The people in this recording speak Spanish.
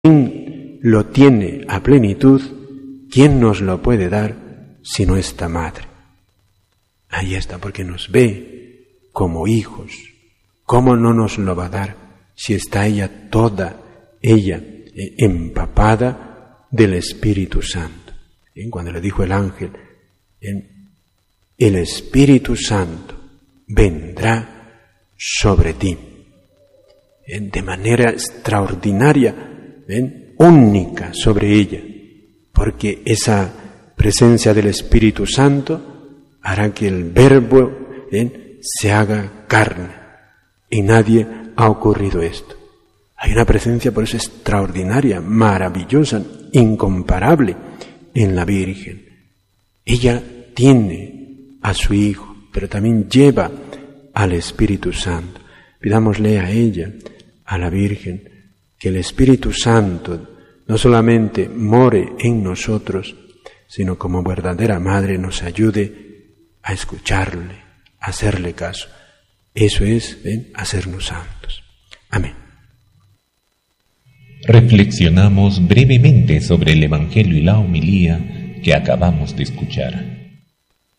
¿Quién lo tiene a plenitud? ¿Quién nos lo puede dar sino esta madre? Ahí está, porque nos ve como hijos. ¿Cómo no nos lo va a dar si está ella toda, empapada del Espíritu Santo? Cuando le dijo el ángel, el Espíritu Santo vendrá sobre ti, de manera extraordinaria, única sobre ella, porque esa presencia del Espíritu Santo hará que el Verbo se haga carne, y nadie ha ocurrido esto. Hay una presencia por eso extraordinaria, maravillosa, incomparable en la Virgen. Ella tiene a su Hijo, pero también lleva al Espíritu Santo. Pidámosle a ella, a la Virgen, que el Espíritu Santo no solamente more en nosotros, sino como verdadera Madre nos ayude a escucharle, a hacerle caso. Eso es hacernos santos. Amén. Reflexionamos brevemente sobre el Evangelio y la homilía que acabamos de escuchar.